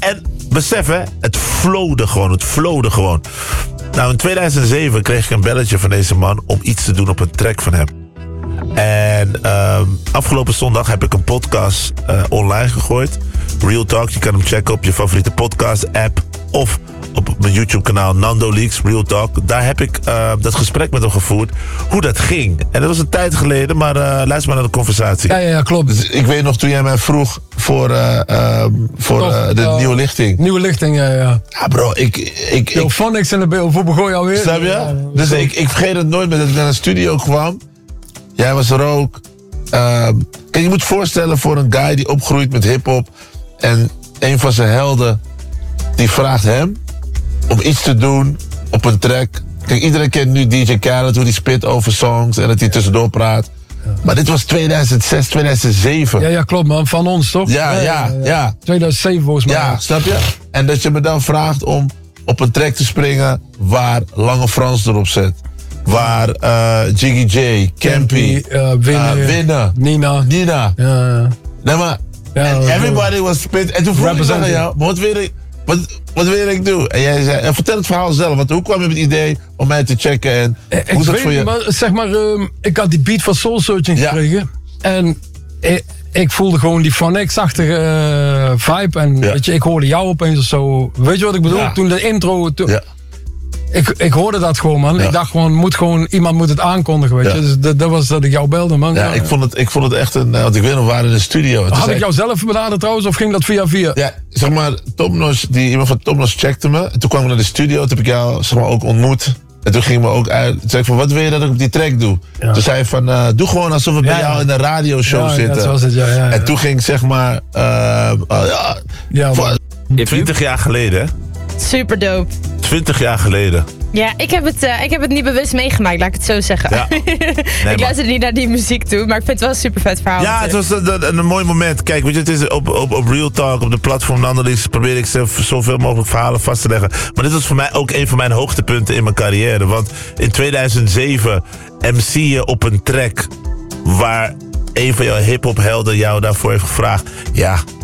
En besef hè, het flowde gewoon. Nou, in 2007 kreeg ik een belletje van deze man om iets te doen op een track van hem. En afgelopen zondag heb ik een podcast online gegooid. Real Talk, je kan hem checken op je favoriete podcast app of op mijn YouTube kanaal Nando Leaks, Real Talk. Daar heb ik dat gesprek met hem gevoerd, hoe dat ging. En dat was een tijd geleden, maar luister maar naar de conversatie. Ja, klopt. Dus ik weet nog toen jij mij vroeg voor de nieuwe lichting. Nieuwe lichting, ja. Ja bro, ik van niks in de beeld, hoe begon je alweer? Snap je? Ja, dus ik vergeet het nooit meer dat ik naar de studio kwam. Jij was er ook. Kijk, je moet je voorstellen voor een guy die opgroeit met hiphop. En een van zijn helden, die vraagt hem om iets te doen op een track. Kijk, iedereen kent nu DJ Khaled, hoe die spit over songs en dat hij tussendoor praat. Ja. Maar dit was 2006, 2007. Ja, klopt man, van ons toch? Ja. 2007 volgens mij. Ja, snap je? En dat je me dan vraagt om op een track te springen waar Lange Frans erop zet. Waar Jiggy J, Campy, Winner, Nina. Ja. Nee, maar everybody was spit. En toen vroeg ik aan jou, wat wil ik doen? En jij zei, vertel het verhaal zelf. Want hoe kwam je met het idee om mij te checken? En hoe is dat voor je? Maar, zeg maar, ik had die beat van Soul Searching gekregen. En ik voelde gewoon die Phonics-achtige vibe. En weet je, ik hoorde jou opeens of zo. Weet je wat ik bedoel? Ja. Toen de intro... Ik hoorde dat gewoon, man. Ja. Ik dacht gewoon, iemand moet het aankondigen, weet je. Dus dat was dat ik jou belde, man. Ja, ik vond het echt want ik weet nog, we waren in de studio. Had ik jou zelf benaderd trouwens, of ging dat via? Ja, zeg maar, iemand van Tomnos checkte me. En toen kwam ik naar de studio, toen heb ik jou zeg maar ook ontmoet. En toen ging me ook uit. Toen zei ik van, wat wil je dat ik op die track doe? Ja. Toen zei hij van, doe gewoon alsof we bij jou in een radioshow zitten. Ja, zoals het, En toen ging zeg maar... 20 jaar geleden, hè? Super dope. 20 jaar geleden. Ja, ik heb het niet bewust meegemaakt, laat ik het zo zeggen. Ja. Ik luisterde niet naar die muziek toe, maar ik vind het wel een super vet verhaal. Ja, het was een mooi moment. Kijk, weet je, het is op Real Talk, op de platform Nando Leaks, probeer ik zoveel mogelijk verhalen vast te leggen. Maar dit was voor mij ook een van mijn hoogtepunten in mijn carrière. Want in 2007 MC je op een track waar een van jouw hiphop helden jou daarvoor heeft gevraagd. Ja,